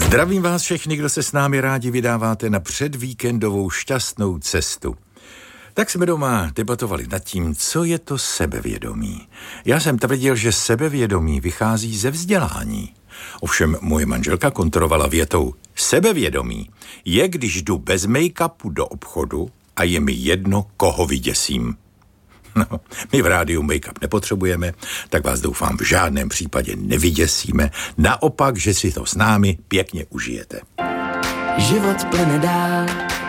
Zdravím vás všechny, kdo se s námi rádi vydáváte na předvíkendovou šťastnou cestu. Tak jsme doma debatovali nad tím, co je to sebevědomí. Já jsem tvrdil, že sebevědomí vychází ze vzdělání. Ovšem moje manželka kontrovala větou: sebevědomí je, když jdu bez make-upu do obchodu a je mi jedno, koho vyděsím. No, my v rádiu make-up nepotřebujeme, tak vás doufám v žádném případě nevyděsíme. Naopak, že si to s námi pěkně užijete. Život plyne dál,